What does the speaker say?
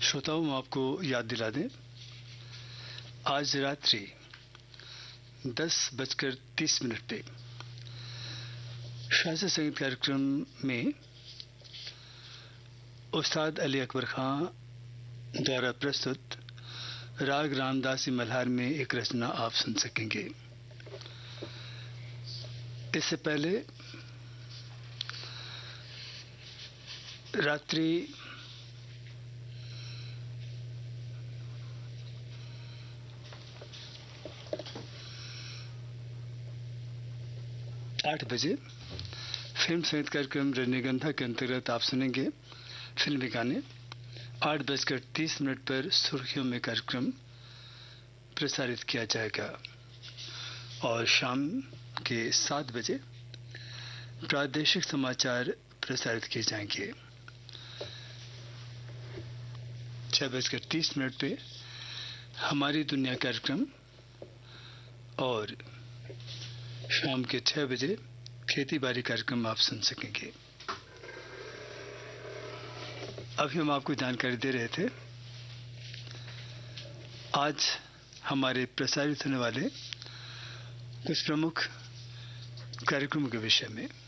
श्रोताओं, हम आपको याद दिला दें, आज रात्रि 10:30 पे शास्त्रीय संगीत कार्यक्रम में उस्ताद अली अकबर खां द्वारा प्रस्तुत राग रामदासी मल्हार में एक रचना आप सुन सकेंगे। इससे पहले रात्रि 8 बजे फिल्म संगीत कार्यक्रम रजनीगंधा के अंतर्गत आप सुनेंगे फिल्मी गाने। 8:30 पर सुर्खियों में कार्यक्रम प्रसारित किया जाएगा और शाम के 7 बजे प्रादेशिक समाचार प्रसारित किए जाएंगे। 6:30 पे हमारी दुनिया कार्यक्रम और शाम के 6 बजे खेती बाड़ी कार्यक्रम आप सुन सकेंगे। अभी हम आपको जानकारी दे रहे थे आज हमारे प्रसारित होने वाले कुछ प्रमुख कार्यक्रमों के विषय में।